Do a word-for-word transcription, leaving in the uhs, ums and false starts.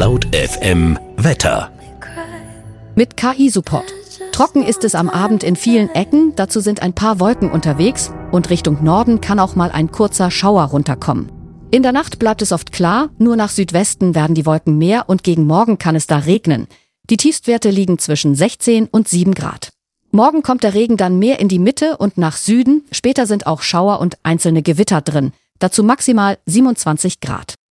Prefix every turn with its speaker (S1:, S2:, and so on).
S1: Laut F M Wetter.
S2: Mit K I-Support. Trocken ist es am Abend in vielen Ecken, dazu sind ein paar Wolken unterwegs und Richtung Norden kann auch mal ein kurzer Schauer runterkommen. In der Nacht bleibt es oft klar, nur nach Südwesten werden die Wolken mehr und gegen Morgen kann es da regnen. Die Tiefstwerte liegen zwischen sechzehn und sieben Grad. Morgen kommt der Regen dann mehr in die Mitte und nach Süden, später sind auch Schauer und einzelne Gewitter drin. Dazu maximal siebenundzwanzig Grad.